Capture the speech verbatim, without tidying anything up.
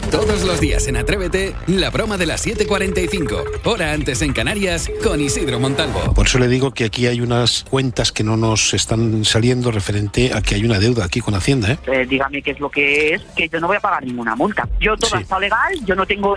Todos los días en Atrévete, la broma de las siete cuarenta y cinco, hora antes en Canarias, con Isidro Montalvo. Por eso le digo que aquí hay unas cuentas que no nos están saliendo referente a que hay una deuda aquí con Hacienda, ¿eh? Eh, dígame qué es lo que es, que yo no voy a pagar ninguna multa. Yo todo Sí. está legal, yo no tengo